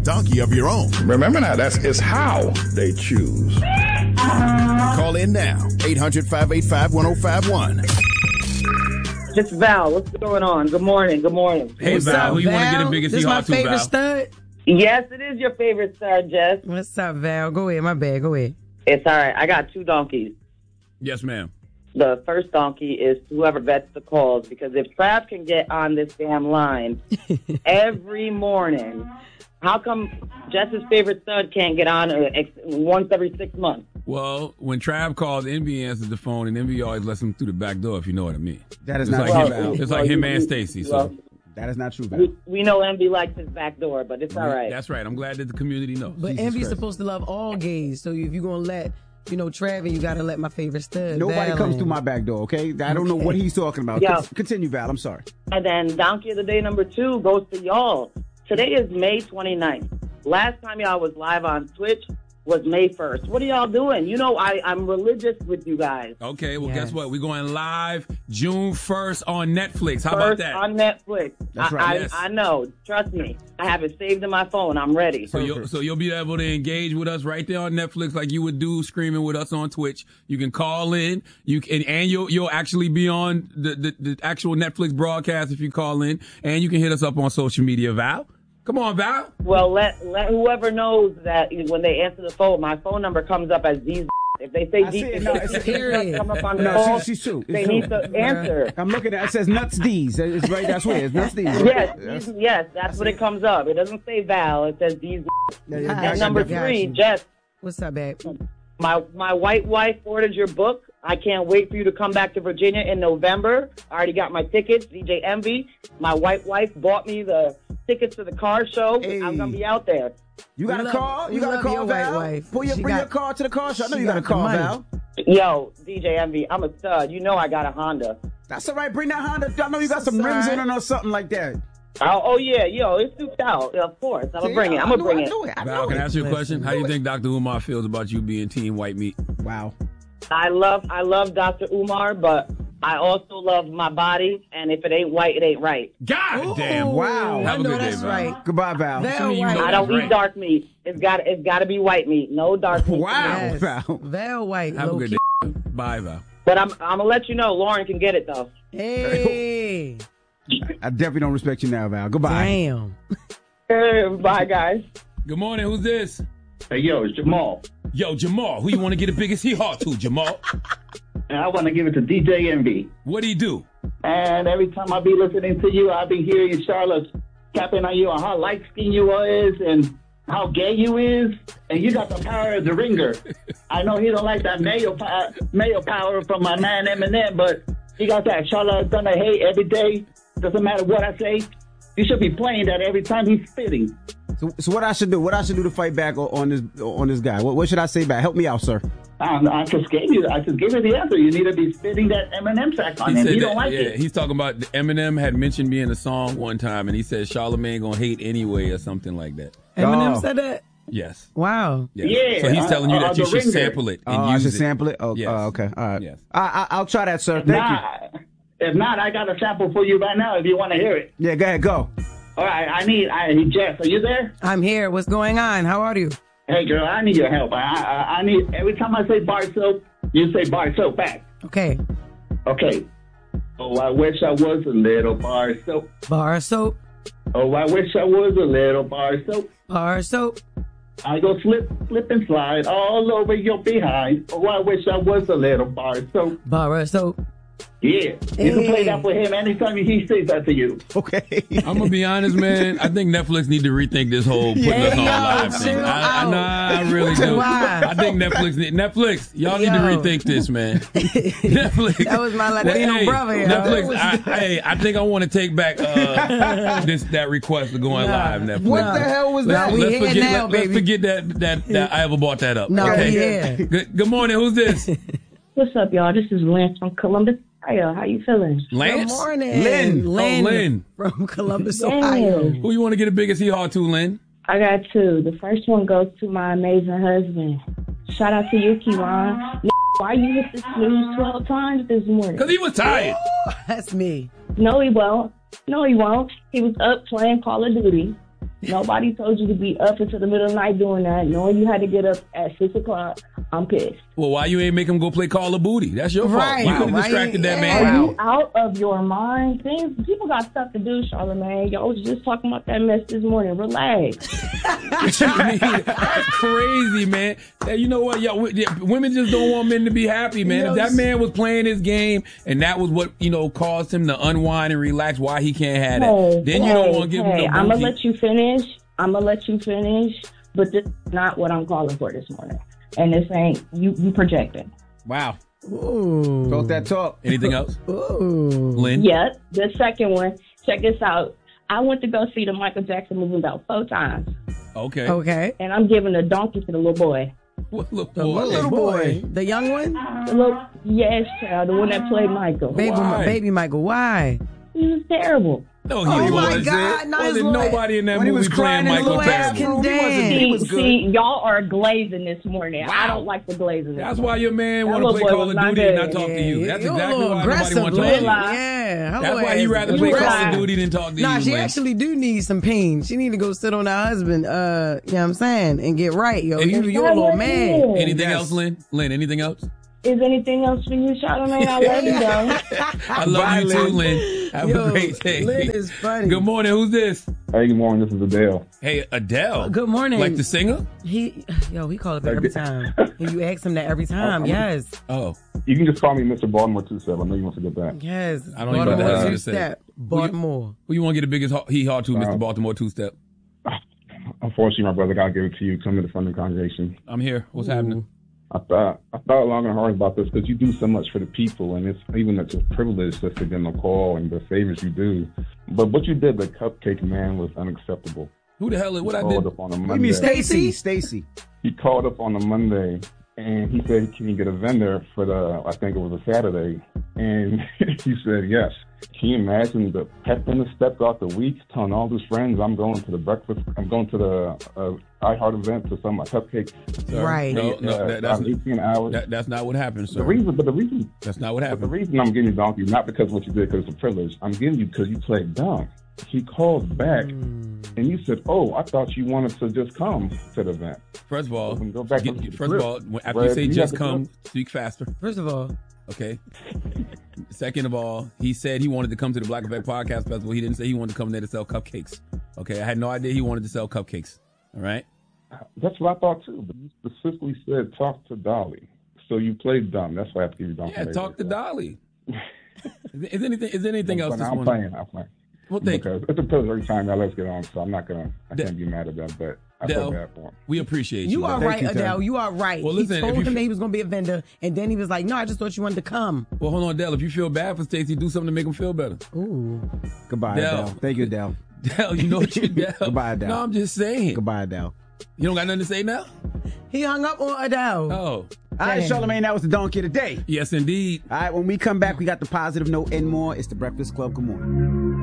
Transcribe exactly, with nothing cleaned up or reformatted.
donkey of your own. Remember now, that's it's how they choose. Call in now, eight hundred, five eight five, one oh five one. It's Val. What's going on? Good morning. Good morning. Hey, What's Val. up, Who you want to Val? get the biggest This is my Seahawks to, favorite Val? stud. Yes, it is your favorite star, Jess. What's up, Val? Go ahead. My bad. Go ahead. It's all right. I got two donkeys. Yes, ma'am. The first donkey is whoever vets the calls, because if Trav can get on this damn line every morning, how come Jess's favorite stud can't get on uh, ex- once every six months? Well, when Trav calls, Envy answers the phone, and Envy always lets him through the back door, if you know what I mean. That is It's not like true, him, Val. it's Well, like him you- and Stacy. So well, That is not true, Val. we, we know Envy likes his back door, but it's all right. That's right. I'm glad that the community knows. But Jesus Envy's Christ. supposed to love all gays. So if you're going to let, you know, Travis, you got to let my favorite stud. Nobody Val comes in. through my back door, okay? I don't know what he's talking about. Yeah. Con- Continue, Val. I'm sorry. And then donkey of the day number two goes to y'all. Today is May twenty-ninth. Last time y'all was live on Twitch was May first. What are y'all doing? You know, I, I'm religious with you guys. Okay, well, Yes. guess what? We're going live June first on Netflix. How about First that? on Netflix. That's I, right, I, yes. I know. Trust me. I have it saved in my phone. I'm ready. So you'll, so you'll be able to engage with us right there on Netflix like you would do streaming with us on Twitch. You can call in, you can, and you'll you'll actually be on the, the, the actual Netflix broadcast if you call in, and you can hit us up on social media. Val, come on, Val. Well, let let whoever knows that when they answer the phone, my phone number comes up as these. If they say I see these, it. No, it's- period. Come up on the No, call, she- she's true. It's they true. need to answer. I'm looking at it. It says Nuts D's. It's right. That's where it's Nuts D's. Yes, That's- these- yes, that's what it comes up. It doesn't say Val. It says these. yeah, yeah, And And number Gotcha. three, Jess, What's up, babe? my my white wife ordered your book. I can't wait for you to come back to Virginia in November. I already got my tickets. D J Envy, my white wife bought me the tickets to the car show. Hey. I'm gonna be out there. You got We a love- car? we You got a love car, your white Val? wife. Pull your, She bring got- your car to the car show. I know she you got a got the car, money. Val. Yo, D J Envy, I'm a stud. You know I got a Honda. That's all right. Bring that Honda. I know you got some That's rims all in right. it or something like that. Oh, oh yeah, yo, it's souped out. Of course, I'm gonna See, bring it. I I'm gonna knew- bring I it. knew it. I Val, knew can I it. ask you a Listen. question? How do you think Doctor Umar feels about you being Team White Meat? Wow. I love, I love Doctor Umar, but I also love my body. And if it ain't white, it ain't right. God damn! Wow. I Have a know good day, that's Val. right. Goodbye, Val. Val Assuming you white. know I don't that's eat right. dark meat. It's got, it's got to be white meat. No dark meat. Wow. Yes. Val. Val white. Have a low good key. day. Bye, Val. But I'm, I'm gonna let you know. Lauren can get it though. Hey. I definitely don't respect you now, Val. Goodbye. Damn. Bye, guys. Good morning. Who's this? Hey, yo, it's Jamal. Yo, Jamal. Who you want to get the biggest hee haw to, Jamal? And I want to give it to D J Envy. What do he do? And every time I be listening to you, I be hearing Charlotte capping on you on how light skinned you is and how gay you is. And you got the power of the ringer. I know he don't like that male, power, male power from my man Eminem, but he got that Charlotte gonna hate every day. Doesn't matter what I say. You should be playing that every time he's spitting. So, so what I should do? What I should do to fight back on, on this on this guy? What, what should I say back? Help me out, sir. Um, I just gave you. I just gave you the answer. You need to be spitting that Eminem track on He him. said He that- don't like yeah, it. he's talking about Eminem had mentioned me in a song one time, and he said Charlamagne gonna hate anyway or something like that. Eminem Oh. said that? Yes. Wow. yes. Yeah, So he's uh, telling you uh, that you the should ringer. sample it and Oh, I use should it. sample it. Oh, Yes. oh, okay. All right. Yes. I, I, I'll try that, sir. If Thank you. not, if not, I got a sample for you right now if you want to hear it. Yeah, go ahead. Go. All right, I need, I, Jess, are you there? I'm here. What's going on? How are you? Hey, girl, I need your help. I, I, I need, every time I say bar soap, you say bar soap back. Okay. Okay. Oh, I wish I was a little bar soap. Bar soap. Oh, I wish I was a little bar soap. Bar soap. I go slip, slip and slide all over your behind. Oh, I wish I was a little bar soap. Bar soap. Yeah. You can play that for him anytime he says that to you. Okay. I'm gonna be honest, man. I think Netflix need to rethink this whole putting us on Yeah, live thing. chill I, I, out. nah, I really do. Why? I think Netflix, need, Netflix, y'all need to Yo. rethink this, man. Netflix. That was my Latino Hey, brother, yo. Netflix, I, hey, I think I want to take back uh, this that request of going live. Netflix. What the hell was Nah, that? we let's here forget, now, let, baby. Let's forget that, that that I ever brought that up. No, okay. we here. Good, good morning. Who's this? What's up, y'all? This is Lance from Columbus, Ohio. How you feeling? Lance. Good morning. Lynn. Lynn. Oh, Lynn. From Columbus, Yeah. Ohio. Who you want to get the biggest hee haw to, Lynn? I got two. The first one goes to my amazing husband. Shout out to you, Kevon. Why you hit the snooze twelve times this morning? Because he was tired. That's me. No, he won't. No, he won't. He was up playing Call of Duty. Nobody told you to be up until the middle of the night doing that. Knowing you had to get up at six o'clock, I'm pissed. Well, why you ain't make him go play Call of Booty? That's your Right. fault. You could have Wow, distracted right. that Yeah. man. Are you out of your mind? Things people got stuff to do, Charlamagne. Y'all was just talking about that mess this morning. Relax. What you mean? That's crazy, man. Hey, you know what? Yo, w- yeah, women just don't want men to be happy, man. If that man was playing his game and that was what, you know, caused him to unwind and relax, why he can't have that? Hey, then you hey, don't want to give hey, him no I'm booty. gonna let you finish. I'm gonna let you finish, but this is not what I'm calling for this morning. And this ain't you. You projecting. Wow. Ooh. Talk that talk. Anything else? Ooh. Lynn? Yep. The second one. Check this out. I went to go see the Michael Jackson movie about four times, Okay. Okay. and I'm giving a donkey to the little boy. What little The boy? little boy. The young one? The little yes, child, the one that played Michael. Baby, Why? baby Michael. Why? He was terrible. No, he Oh, my wasn't. God, not his Wasn't little- nobody in that when he movie was playing crying in the Michael little ass Jackson. room, he wasn't. He See, was good. see, y'all are glazing this morning. I don't like the glazing. This That's morning. why your man That want to little play boy Call was of not Duty and not good. talk to you. That's You're a exactly little why nobody aggressive, wants to talk Lynn. to you. Yeah. her That's why ass he rather is play Call aggressive. of Duty than talk to Nah, you. she Lynn. actually do need some pain. She need to go sit on her husband, uh, you know what I'm saying, and get right, yo. And You, you- you're a little man. Anything Yes. else, Lynn? Lynn, anything else? Is anything else for you, Charlamagne? I love you, though. I love Bye, you too, Lynn. Lynn. Have Yo, a great day. Lynn is funny. Good morning. Who's this? Hey, good morning. This is Adele. Hey, Adele. Good morning. Like the singer? He, yo, he call it that every time. And you ask him that every time. Yes. Oh, You can just call me Mister Baltimore two seven. I know you want to get that. Yes. I don't even know what Baltimore that is to two say. step. Baltimore. who you want to get the biggest ho- hee haw to, Mister Uh, Baltimore two step? Unfortunately, my brother, I'll give it to you. Come to the front of the congregation. I'm here. What's happening? I thought I thought long and hard about this because you do so much for the people, and it's even it's a privilege just to give them a call and the favors you do. But what you did, the Cupcake Man, was unacceptable. Who the hell is what I Called did? up on a You Monday. mean Stacy? Stacy. He called up on a Monday and he said, "Can you get a vendor for the?" I think it was a Saturday, and he said yes. Can you imagine the pep in the step out the week, telling all his friends, "I'm going to the breakfast. I'm going to the uh, iHeart event to sell my cupcakes." Sir, Right. No, no, Uh, that, that's, about eighteen hours. that, that's not what happened, sir. the reason, but the reason, That's not what but the happened. reason I'm giving you donkey, not because of what you did, because it's a privilege. I'm giving you because you played dumb. He called back and you said, "Oh, I thought you wanted to just come to the event." First of all, We can go back get- to the first of script. all, when- after Red, you say you have just the come, script. speak faster. First of all, Okay. Second of all, he said he wanted to come to the Black Effect Podcast Festival. He didn't say he wanted to come there to sell cupcakes. Okay, I had no idea he wanted to sell cupcakes. All right. That's what I thought too. But you specifically said, "Talk to Dolly." So you played dumb. That's why I have to give you donkey. Yeah, talk to Dolly. Is, is anything? Is there anything else? I'm, this I'm morning? playing. I'm playing. Well, thank you. Because it's a privilege every time y'all let's get on, so I'm not gonna. I Del- can't be mad at that, but I Del, feel bad for him. We appreciate you. you are Del. right, you, Ted. Adele. You are right. Well, he listen, told if you him f- that he was going to be a vendor, and then he was like, no, I just thought you wanted to come. Well, hold on, Dell. If you feel bad for Stacey, do something to make him feel better. Ooh. Goodbye, Del. Adele. Thank you, Adele. Dell, you know what you Dell. Goodbye, Del. No, I'm just saying. Goodbye, Adele. You don't got nothing to say now? He hung up on Adele. Oh, All right, Damn. Charlamagne, that was the donkey of the day. yes, indeed. All right, when we come back, we got the positive note and more. It's the Breakfast Club. Good morning.